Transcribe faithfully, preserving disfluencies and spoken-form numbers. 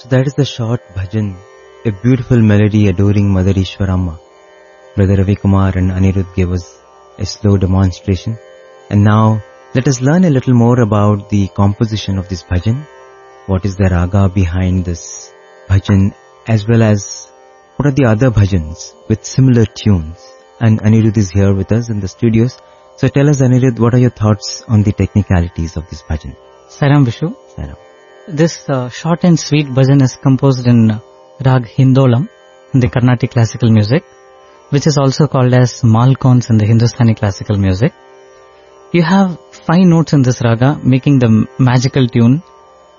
So that is the short bhajan, a beautiful melody adoring Mother Ishwaramma. Brother Ravi Kumar and Anirudh gave us a slow demonstration. And now let us learn a little more about the composition of this bhajan. What is the raga behind this bhajan, as well as what are the other bhajans with similar tunes. And Anirudh is here with us in the studios. So tell us, Anirudh, what are your thoughts on the technicalities of this bhajan? Saram Vishu. Saram. This uh, short and sweet bhajan is composed in uh, Rag Hindolam, in the Carnatic classical music, which is also called as Malkons in the Hindustani classical music. You have five notes in this raga making the magical tune